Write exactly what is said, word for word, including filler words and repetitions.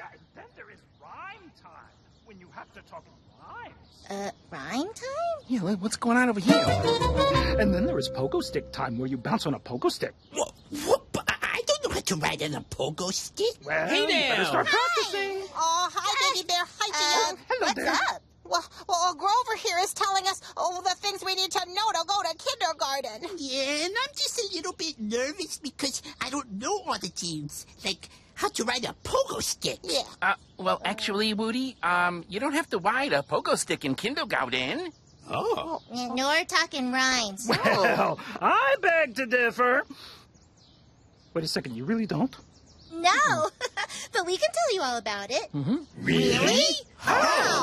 Yeah, then there is rhyme time, when you have to talk in rhymes. Uh, rhyme time? Yeah, what's going on over here? And then there is pogo stick time, where you bounce on a pogo stick. What? What? I don't know how to ride on a pogo stick. Well, Hey you better there. start practicing. Oh, hi, Baby Bear. Hi, Uh, Dion. Hello what's there. up? Well, well, Grover here is telling us all the things we need to know to go to kindergarten. Yeah, and I'm just a little bit nervous because I don't know all the things, like how to ride a pogo stick. Yeah. Uh, well, actually, Woody, um, you don't have to ride a pogo stick in kindergarten. Oh. You're talking rhymes. Well, I beg to differ. Wait a second, you really don't? No, but we can tell you all about it. Mm-hmm. Really? How?